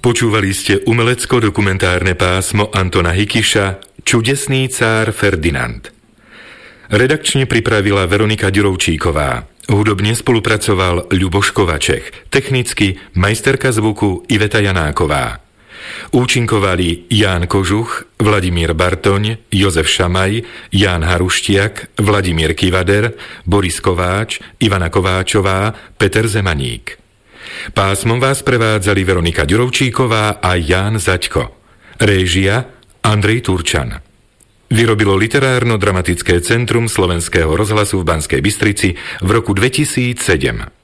Počúvali ste umelecko-dokumentárne pásmo Antona Hikiša Čudesný cár Ferdinand. Redakčne pripravila Veronika Ďurovčíková. Hudobne spolupracoval Ľuboš Kovaček. Technicky majsterka zvuku Iveta Janáková. Účinkovali Ján Kožuch, Vladimír Bartoň, Jozef Šamaj, Ján Haruštiak, Vladimír Kivader, Boris Kováč, Ivana Kováčová, Peter Zemaník. Pásmom vás prevádzali Veronika Ďurovčíková a Ján Zaďko. Réžia Andrej Turčan. Vyrobilo Literárno-dramatické centrum Slovenského rozhlasu v Banskej Bystrici v roku 2007.